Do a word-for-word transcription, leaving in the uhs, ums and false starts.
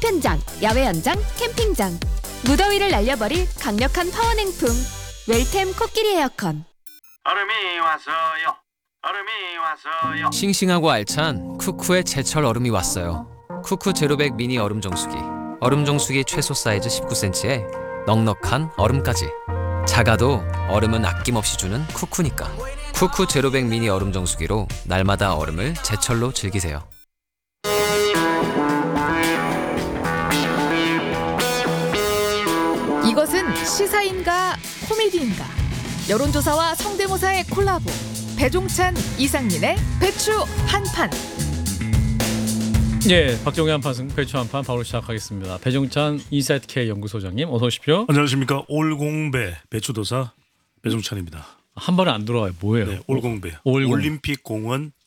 파편장, 야외 연장, 캠핑장. 무더위를 날려버릴 강력한 파워냉풍. 웰템 코끼리 에어컨. 얼음이 왔어요. 얼음이 왔어요. 싱싱하고 알찬 쿠쿠의 제철 얼음이 왔어요. 쿠쿠 제로백 미니 얼음 정수기. 얼음 정수기 최소 사이즈 십구 센티미터에 넉넉한 얼음까지. 작아도 얼음은 아낌없이 주는 쿠쿠니까. 쿠쿠 제로백 미니 얼음 정수기로 날마다 얼음을 제철로 즐기세요. 이것은 시사인가 코미디인가? 여론조사와 성대모사의 콜라보. 배종찬, 이상민의 배추 한판. 예, 박정희 한판 배추 한판 바로 시작하겠습니다. 배종찬 인사이트 K 연구소장님 어서 오십시오. 안녕하십니까. 올공배 배추도사 배종찬입니다. 한 번에 안 들어와요. 뭐예요? 네, 올공배. 올공. 올림픽 공원